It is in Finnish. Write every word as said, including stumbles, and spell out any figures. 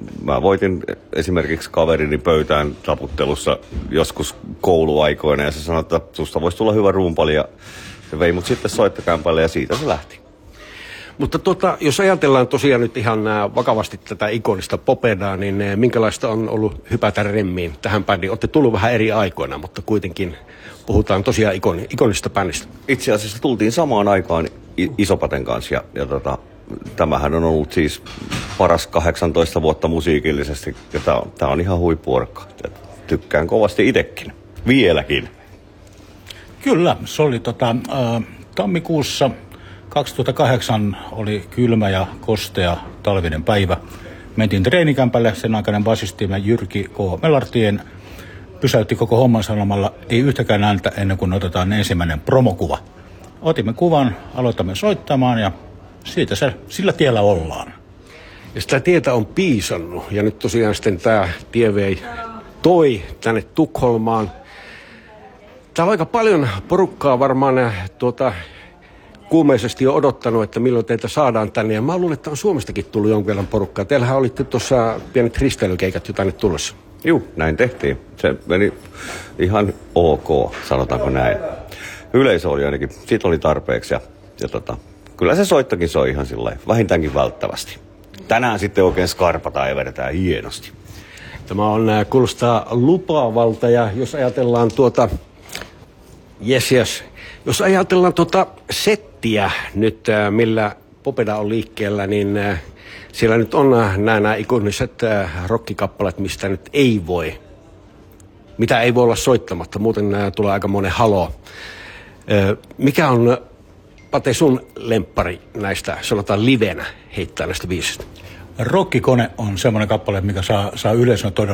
mä voitin esimerkiksi kaverini pöytään taputtelussa joskus kouluaikoina ja se sanoi, että susta voisi tulla hyvä rumpali ja se vei mut sitten soittokämpälle ja siitä se lähti. Mutta tota, jos ajatellaan tosiaan nyt ihan vakavasti tätä ikonista Popedaa, niin minkälaista on ollut hypätä remmiin tähän bändiin? Olette tullut vähän eri aikoina, mutta kuitenkin puhutaan tosiaan ikoni, ikonista bändistä. Itse asiassa tultiin samaan aikaan Isopaten kanssa ja, ja tota, tämähän on ollut siis paras kahdeksantoista vuotta musiikillisesti ja tää on, tää on ihan huippuorkka. Tykkään kovasti itsekin. Vieläkin. Kyllä, se oli tota, äh, tammikuussa kaksituhattakahdeksan oli kylmä ja kostea talvinen päivä. Mentiin treenikämpälle, sen aikainen basistimme Jyrki K. Melartien pysäytti koko homman sanomalla, ei yhtäkään ääntä ennen kuin otetaan ensimmäinen promokuva. Otimme kuvan, aloitamme soittamaan ja siitä se, sillä tiellä ollaan. Ja sitä tietä on piisannut ja nyt tosiaan sitten tämä tie vei toi tänne Tukholmaan. Täällä on aika paljon porukkaa varmaan tuota, kuumeisesti jo odottanut, että milloin teitä saadaan tänne. Ja mä luulen, että on Suomestakin tullut jonkin verran porukkaa. Teillähän olitte tuossa pienet risteilykeikat jo tänne tulossa. Juu, näin tehtiin. Se meni ihan ok, sanotaanko näin. Yleisö oli ainakin, siitä oli tarpeeksi ja, ja tota, kyllä se soittokin soi ihan sillä vähintäänkin välttävästi. Tänään sitten oikein skarpataan ja vedetään hienosti. Tämä on, kuulostaa lupaavalta ja jos ajatellaan tuota, jes jes, jos ajatellaan tuota settiä nyt, millä Popeda on liikkeellä, niin siellä nyt on nämä, nämä ikoniset rockikappaleet, mistä nyt ei voi, mitä ei voi olla soittamatta, muuten tulee aika monen halo. Mikä on, Pate, sun lemppari näistä, sanotaan livenä, heittää näistä biisistä? Rokkikone on semmoinen kappale, mikä saa, saa yleisön todella